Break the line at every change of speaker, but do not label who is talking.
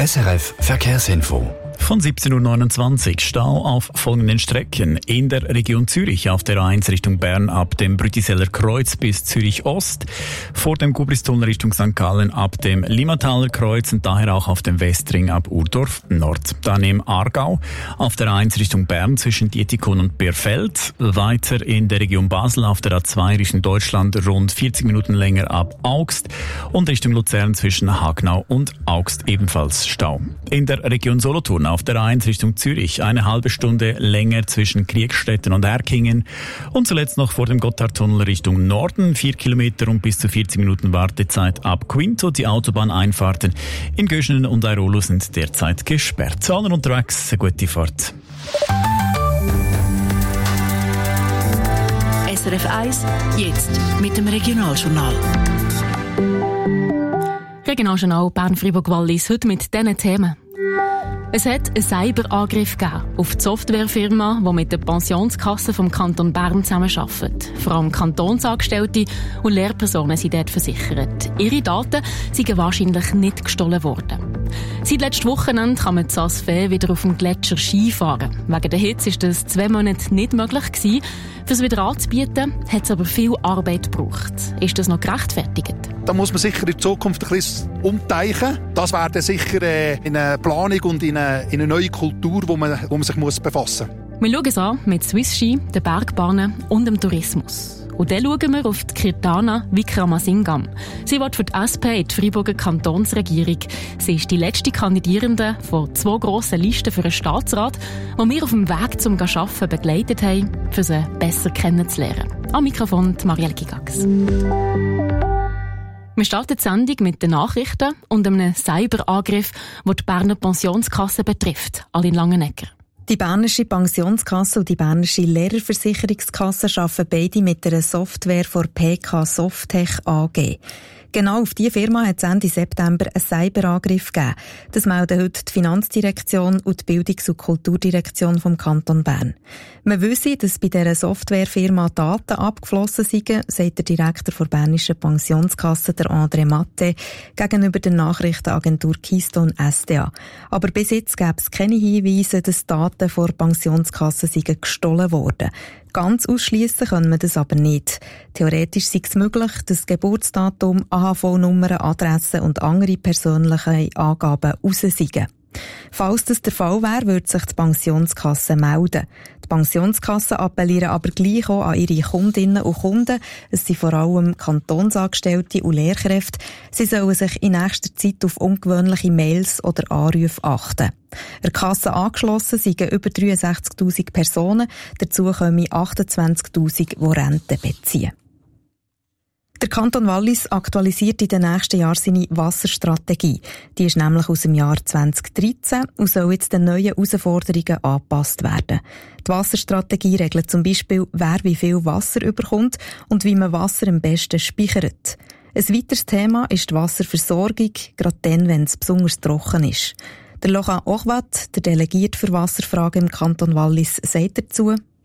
SRF Verkehrsinfo.
Von 17.29 Uhr Stau auf folgenden Strecken. In der Region Zürich auf der A1 Richtung Bern ab dem Brütiseller Kreuz bis Zürich Ost. Vor dem Gubristunnel Richtung St. Gallen ab dem Limmataler Kreuz und daher auch auf dem Westring ab Urdorf Nord. Dann im Aargau auf der A1 Richtung Bern zwischen Dietikon und Bierfeld. Weiter in der Region Basel auf der A2 Richtung Deutschland rund 40 Minuten länger ab Augst. Und Richtung Luzern zwischen Hagnau und Augst ebenfalls Stau. In der Region Solothurn auf der A1 Richtung Zürich eine halbe Stunde länger zwischen Kriegstetten und Erkingen und zuletzt noch vor dem Gotthardtunnel Richtung Norden 4 Kilometer und bis zu 40 Minuten Wartezeit ab Quinto. Die Autobahneinfahrten in Göschenen und Airolo sind derzeit gesperrt. Zu allen unterwegs eine gute Fahrt.
SRF 1, jetzt mit dem Regionaljournal.
Regionaljournal Bern-Fribourg-Wallis, heute mit diesen Themen. Es hat einen Cyberangriff gegeben auf die Softwarefirma, die mit der Pensionskasse vom Kanton Bern zusammenarbeitet. Vor allem Kantonsangestellte und Lehrpersonen sind dort versichert. Ihre Daten sind wahrscheinlich nicht gestohlen worden. Seit letztem Wochenende kann man in Saas-Fee wieder auf dem Gletscher Skifahren. Wegen der Hitze war das 2 Monate nicht möglich gewesen. Fürs wieder anzubieten, hat es aber viel Arbeit gebraucht. Ist das noch gerechtfertigt?
Da muss man sicher in Zukunft ein bisschen umdenken. Das wäre dann sicher in eine Planung und in eine neue Kultur, wo man sich befassen muss.
Wir schauen es an mit Swiss Ski, den Bergbahnen und dem Tourismus. Und dann schauen wir auf die Kirtana Wickramasingam. Sie wird für die SP in die Freiburger Kantonsregierung. Sie ist die letzte Kandidierende von 2 grossen Listen für einen Staatsrat, die wir auf dem Weg zum Arbeiten begleitet haben, für sie besser kennenzulernen. Am Mikrofon Marielle Gigax. Wir starten die Sendung mit den Nachrichten und einem Cyberangriff, der die Berner Pensionskasse betrifft. Aline Langenegger.
Die Bernische Pensionskasse und die Bernische Lehrerversicherungskasse arbeiten beide mit einer Software von PK Softech AG. Genau auf diese Firma hat es Ende September einen Cyberangriff gegeben. Das melden heute die Finanzdirektion und die Bildungs- und Kulturdirektion vom Kanton Bern. Man wisse, dass bei dieser Softwarefirma Daten abgeflossen seien, sagt der Direktor der Bernischen Pensionskasse, der André Matte, gegenüber der Nachrichtenagentur Keystone SDA. Aber bis jetzt gäbe es keine Hinweise, dass Daten vor Pensionskasse seien gestohlen worden. Ganz ausschliessen können wir das aber nicht. Theoretisch sei es möglich, dass Geburtsdatum, AHV-Nummern, Adressen und andere persönliche Angaben raus seien. Falls das der Fall wäre, würde sich die Pensionskasse melden. Die Pensionskassen appellieren aber gleich auch an ihre Kundinnen und Kunden. Es sind vor allem Kantonsangestellte und Lehrkräfte. Sie sollen sich in nächster Zeit auf ungewöhnliche Mails oder Anrufe achten. Der Kasse angeschlossen sind über 63'000 Personen. Dazu kommen 28'000, die Rente beziehen. Der Kanton Wallis aktualisiert in den nächsten Jahren seine Wasserstrategie. Die ist nämlich aus dem Jahr 2013 und soll jetzt den neuen Herausforderungen angepasst werden. Die Wasserstrategie regelt zum Beispiel, wer wie viel Wasser überkommt und wie man Wasser am besten speichert. Ein weiteres Thema ist die Wasserversorgung, gerade dann, wenn es besonders trocken ist. Der Laurent Ochwat, der Delegierte für Wasserfragen im Kanton Wallis, sagt dazu: